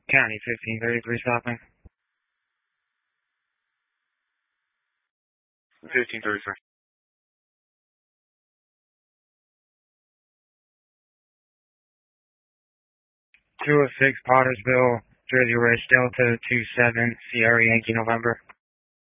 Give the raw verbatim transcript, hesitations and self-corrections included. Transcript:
County fifteen thirty-three stopping. fifteen thirty-three. two oh six Pottersville, Jersey Ridge, Delta two seven, Sierra Yankee, November.